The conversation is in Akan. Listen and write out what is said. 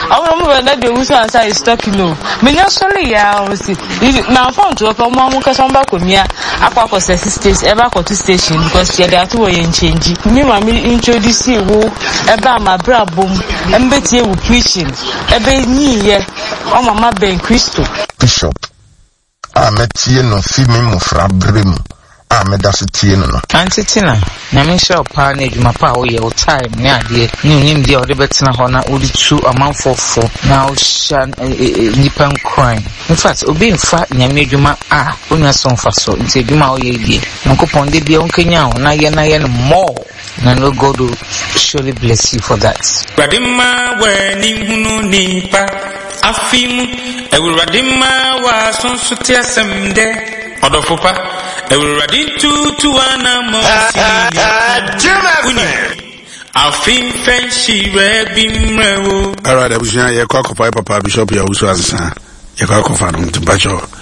I'm not the who's answer is talking no. Me not sorry, I see. Now found to a common come back with me. I walk was station, ever go to station because they are two way and change. Me, mammy introduce you about my bra boom and Betty will preaching. A baby, yeah, oh, my Ben Christo. Bishop, I met you no female fra brim. Medasitino. Auntie Tina, Namisha Parnage, my power, your time, near dear, name the other better honor, would two a month for now shan nippon crime. In fact, obeying fat, Namijuma, when your son for so, and say, Duma, ye, Uncle Ponde be on Kenya, Nayan more. Nano God will surely bless you for that. Radima, where Nimuno Nipa, Afim, Radima was on Sutia some day. Odofopa, everybody to anamo. I think Frenchy Rebim Revo. Alright, I was here, Papa Bishop, you also as a son. You can't confide on the Bajo.